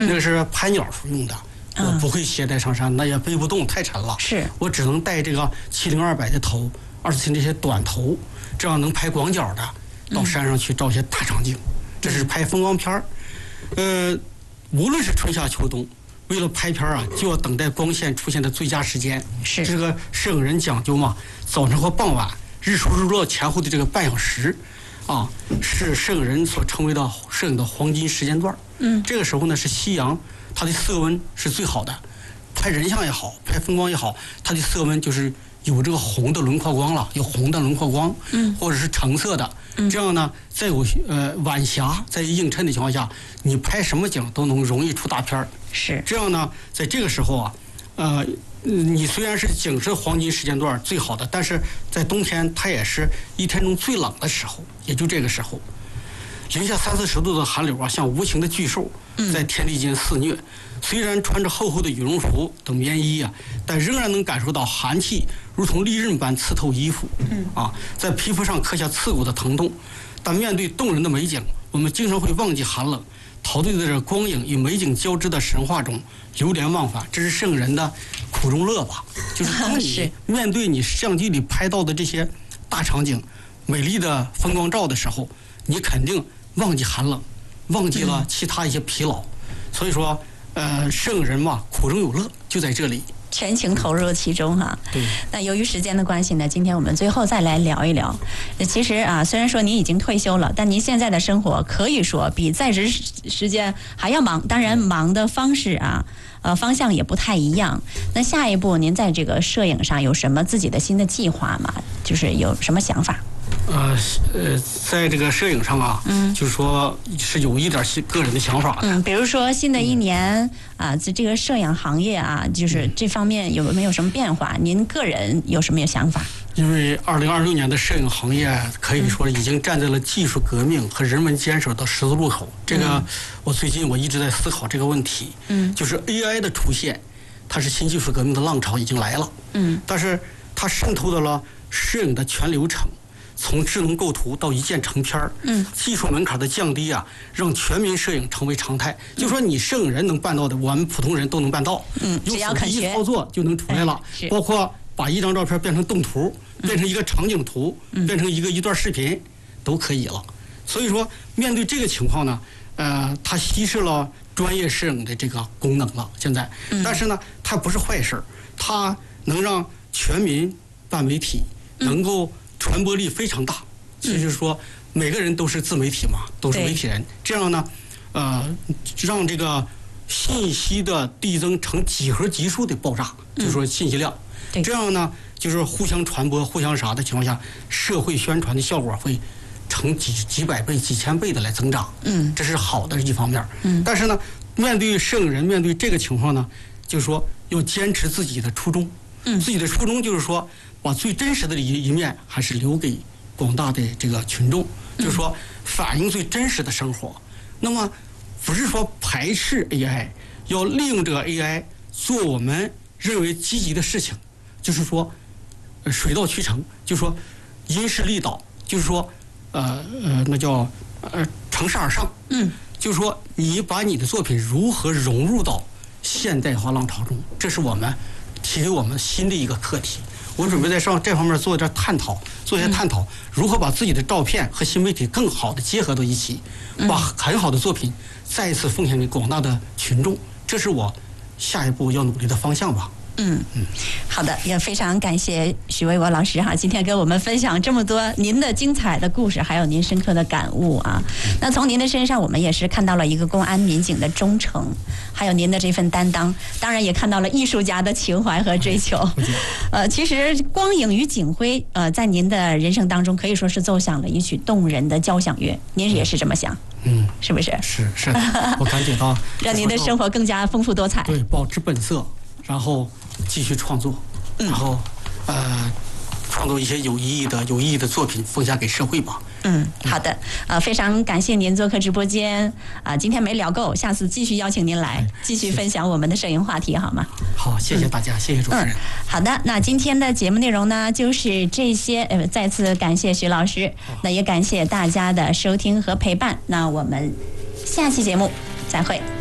那个是拍鸟时候用的。我不会携带上山，那也背不动，太沉了。 是我只能带这个70-200的头，24这些短头，这样能拍广角的，到山上去照些大场景。这是拍风光片儿。无论是春夏秋冬，为了拍片啊，就要等待光线出现的最佳时间。 是这个摄影人讲究嘛，早晨和傍晚，日出日落前后的这个半小时，是摄影人所称为的摄影的黄金时间段。这个时候呢是夕阳。它的色温是最好的，拍人像也好，拍风光也好，它的色温就是有这个红的轮廓光了，有红的轮廓光，或者是橙色的，这样呢，在有晚霞，在映衬的情况下，你拍什么景都能容易出大片儿。 是这样呢，在这个时候你虽然是景是黄金时间段最好的，但是在冬天它也是一天中最冷的时候，也就这个时候。零下30-40度的寒流像无情的巨兽在天地间肆虐。虽然穿着厚厚的羽绒服等棉衣但仍然能感受到寒气如同利刃般刺透衣服。在皮肤上刻下刺骨的疼痛。但面对动人的美景，我们经常会忘记寒冷，陶醉在这光影与美景交织的神话中，流连忘返。这是圣人的苦中乐吧？就是当你面对你相机里拍到的这些大场景、美丽的风光照的时候，你肯定忘记寒冷，忘记了其他一些疲劳。所以说，圣人嘛，苦中有乐，就在这里。 全情投入其中哈。 对。 那由于时间的关系呢，今天我们最后再来聊一聊。其实虽然说您已经退休了，但您现在的生活可以说比在职时间还要忙。当然，忙的方式方向也不太一样。那下一步您在这个摄影上有什么自己的新的计划吗？就是有什么想法？ 在这个摄影上就是说是有一点个人的想法的。 比如说新的一年这个摄影行业就是这方面有没有什么变化？您个人有什么想法？ 因为2026年的摄影行业可以说已经站在了技术革命和人文坚守的十字路口。这个我最近一直在思考这个问题。就是 AI 的出现，它是新技术革命的浪潮已经来了。但是它渗透到了摄影的全流程。从智能构图到一键成片儿，技术门槛的降低让全民摄影成为常态。就说你摄影人能办到的，我们普通人都能办到。 只要肯学， 一操作就能出来了。包括把一张照片变成动图，变成一个场景图，变成一段视频，都可以了。所以说，面对这个情况呢，它稀释了专业摄影的这个功能了。现在，但是呢，它不是坏事，它能让全民办媒体能够传播力非常大。就是说每个人都是自媒体嘛，都是媒体人。这样呢，让这个信息的递增成几何级数的爆炸，就是说信息量。这样呢，就是互相传播、互相啥的情况下，社会宣传的效果会成几百倍、几千倍的来增长。这是好的一方面。但是呢，面对摄影人，面对这个情况呢，就是说要坚持自己的初衷。自己的初衷就是说，把最真实的一面还是留给广大的这个群众，就是说反映最真实的生活。那么不是说排斥 AI， 要利用这个 AI 做我们认为积极的事情，就是说水到渠成，就是说因势利导，就是说那叫乘势而上。就是说你把你的作品如何融入到现代化浪潮中，这是我们提给我们新的一个课题。我准备在这方面做一些探讨，如何把自己的照片和新媒体更好的结合到一起，把很好的作品再一次奉献给广大的群众，这是我下一步要努力的方向吧。 好的，也非常感谢许卫国老师今天跟我们分享这么多您的精彩的故事，还有您深刻的感悟那从您的身上，我们也是看到了一个公安民警的忠诚，还有您的这份担当，当然也看到了艺术家的情怀和追求。其实光影与警徽，在您的人生当中可以说是奏响了一曲动人的交响乐，您也是这么想？是不是？ 是的，我感觉到让您的生活更加丰富多彩。 对，保持本色，然后继续创作，然后创作一些有意义的作品，奉献给社会吧。 好的，非常感谢您做客直播间今天没聊够，下次继续邀请您来继续分享我们的摄影话题，好吗？ 好，谢谢大家，谢谢主持人。 好的，那今天的节目内容呢就是这些，再次感谢徐老师，那也感谢大家的收听和陪伴，那我们下期节目再会。